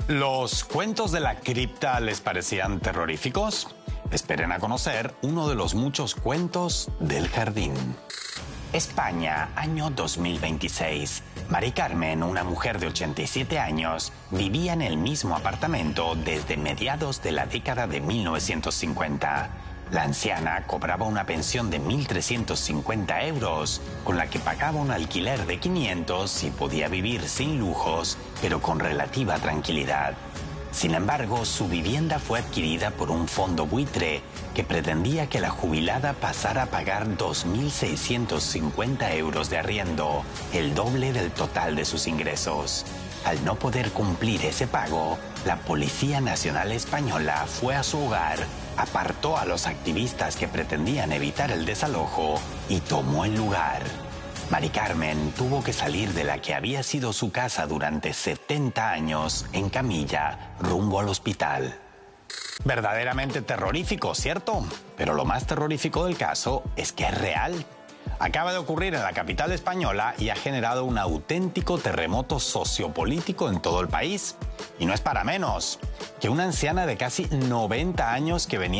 ¿Los cuentos de la cripta les parecían terroríficos? Esperen a conocer uno de los muchos cuentos del jardín. España, año 2026. Mari Carmen, una mujer de 87 años, vivía en el mismo apartamento desde mediados de la década de 1950. La anciana cobraba una pensión de 1.350 euros, con la que pagaba un alquiler de 500 y podía vivir sin lujos, pero con relativa tranquilidad. Sin embargo, su vivienda fue adquirida por un fondo buitre que pretendía que la jubilada pasara a pagar 2.650 euros de arriendo, el doble del total de sus ingresos. Al no poder cumplir ese pago, la Policía Nacional Española fue a su hogar, apartó a los activistas que pretendían evitar el desalojo y tomó el lugar. Mari Carmen tuvo que salir de la que había sido su casa durante 70 años en camilla rumbo al hospital. Verdaderamente terrorífico, ¿cierto? Pero lo más terrorífico del caso es que es real. Acaba de ocurrir en la capital española y ha generado un auténtico terremoto sociopolítico en todo el país. Y no es para menos que una anciana de casi 90 años que venía